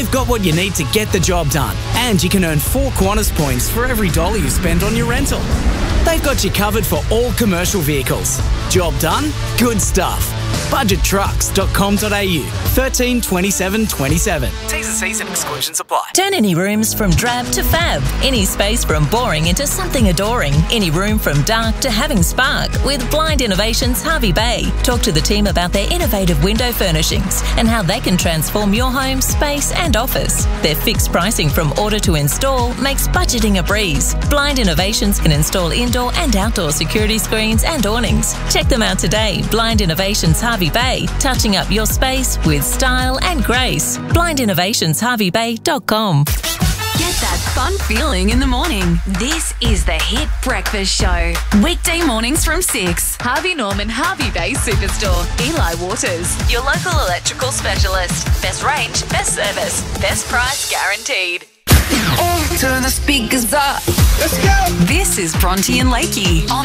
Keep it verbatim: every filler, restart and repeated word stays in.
They've got what you need to get the job done, and you can earn four Qantas points for every dollar you spend on your rental. They've got you covered for all commercial vehicles. Job done? Good stuff. budget trucks dot com dot a u, thirteen twenty-seven twenty-seven. T's and C's and exclusions apply. Turn any rooms from drab to fab. Any space from boring into something adoring. Any room from dark to having spark with Blind Innovations Hervey Bay. Talk to the team about their innovative window furnishings and how they can transform your home, space and office. Their fixed pricing from order to install makes budgeting a breeze. Blind Innovations can install indoor and outdoor security screens and awnings. Check them out today. Blind Innovations Hervey Bay, touching up your space with style and grace. blind innovations harvey bay dot com. Get that fun feeling in the morning. This is the Hit Breakfast Show. Weekday mornings from six. Harvey Norman Hervey Bay Superstore. Eli Waters, your local electrical specialist. Best range, best service, best price guaranteed. Turn the speakers up. Let's go. This is Bronte and Lakey on